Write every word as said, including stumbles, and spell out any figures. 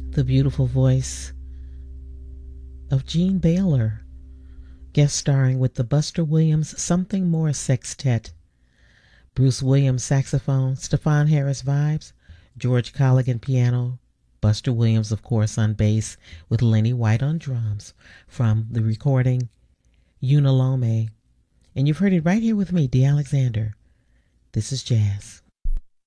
the beautiful voice of Jean Baylor, guest starring with the Buster Williams Something More Sextet. Bruce Williams saxophone, Stefan Harris vibes, George Colligan piano, Buster Williams, of course, on bass, with Lenny White on drums from the recording Unalome. And you've heard it right here with me, Dee Alexander. This is jazz.